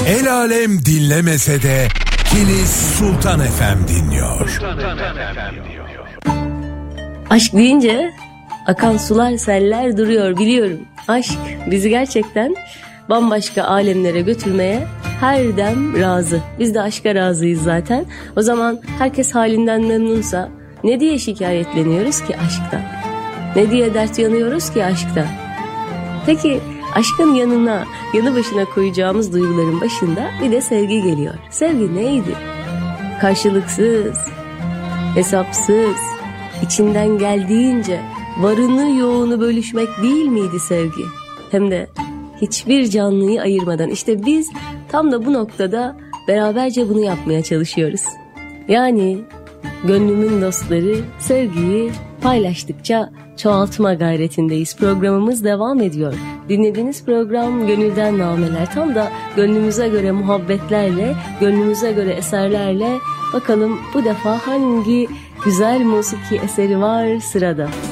El alem dinlemese de Kilis Sultan FM dinliyor. Aşk deyince akan sular seller duruyor, biliyorum. Aşk bizi gerçekten bambaşka alemlere götürmeye her dem razı. Biz de aşka razıyız zaten. O zaman herkes halinden memnunsa ne diye şikayetleniyoruz ki aşktan? Ne diye dert yanıyoruz ki aşktan? Peki aşkın yanı başına koyacağımız duyguların başında bir de sevgi geliyor. Sevgi neydi? Karşılıksız, hesapsız, içinden geldiğince varını yoğunu bölüşmek değil miydi sevgi? Hem de hiçbir canlıyı ayırmadan. İşte biz tam da bu noktada beraberce bunu yapmaya çalışıyoruz. Yani gönlümün dostları sevgiyi paylaştıkça çoğaltma gayretindeyiz. Programımız devam ediyor. Dinlediğiniz program Gönülden Nameler. Tam da gönlümüze göre muhabbetlerle, gönlümüze göre eserlerle. Bakalım bu defa hangi güzel musiki eseri var sırada?